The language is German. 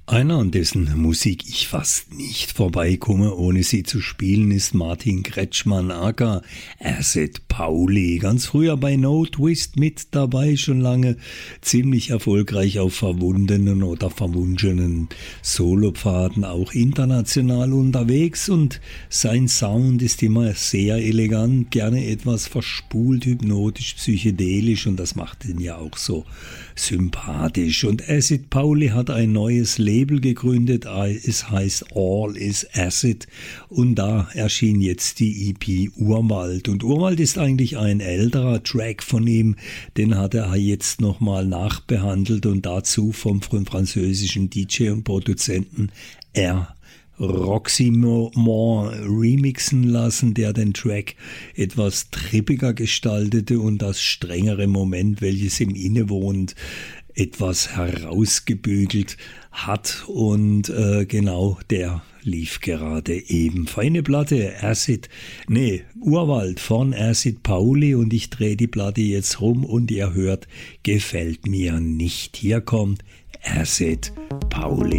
Einer, an dessen Musik ich fast nicht vorbeikomme, ohne sie zu spielen, ist Martin Kretschmann aka Acid Pauli. Ganz früher bei No Twist mit dabei, schon lange ziemlich erfolgreich auf verwundenen oder verwunschenen Solopfaden, auch international unterwegs, und sein Sound ist immer sehr elegant, gerne etwas verspult, hypnotisch, psychedelisch, und das macht ihn ja auch so sympathisch. Und Acid Pauli hat ein neues Label gegründet, es heißt All is Acid, und da erschien jetzt die EP Urwald. Und Urwald ist eigentlich ein älterer Track von ihm, den hat er jetzt nochmal nachbehandelt und dazu vom französischen DJ und Produzenten Roxymore remixen lassen, der den Track etwas trippiger gestaltete und das strengere Moment, welches ihm innewohnt, etwas herausgebügelt hat, und genau der lief gerade eben. Feine Platte, Urwald von Acid Pauli, und ich drehe die Platte jetzt rum und ihr hört, gefällt mir nicht. Hier kommt Acid Pauli.